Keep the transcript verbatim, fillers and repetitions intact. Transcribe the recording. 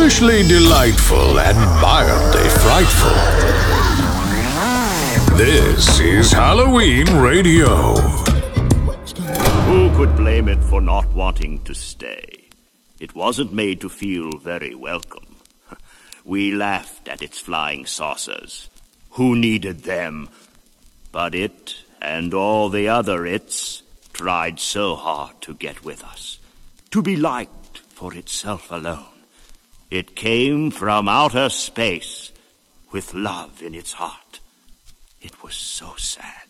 lavishly delightful and mildly frightful. This is Halloween Radio. Who could blame it for not wanting to stay? It wasn't made to feel very welcome. We laughed at its flying saucers. Who needed them? But it, and all the other its, tried so hard to get with us, to be liked for itself alone. It came from outer space with love in its heart. It was so sad.